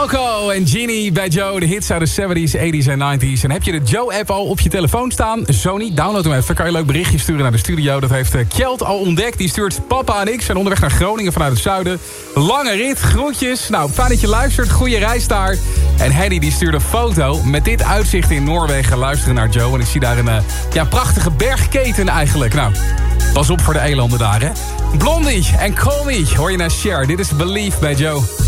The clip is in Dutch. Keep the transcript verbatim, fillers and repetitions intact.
Wilco en Genie bij Joe. De hits uit de zeventies, tachtiger en negentiger. En heb je de Joe-app al op je telefoon staan? Zo niet, download hem even. Kan je een leuk berichtje sturen naar de studio. Dat heeft Kjeld al ontdekt. Die stuurt: papa en ik zijn onderweg naar Groningen vanuit het zuiden. Lange rit, groetjes. Nou, fijn dat je luistert. Goeie reis daar. En Henny die stuurde een foto met dit uitzicht in Noorwegen. Luisteren naar Joe. En ik zie daar een uh, ja, prachtige bergketen eigenlijk. Nou, pas op voor de elanden daar, hè. Blondie en Call Me hoor je naar Cher. Dit is Believe bij Joe.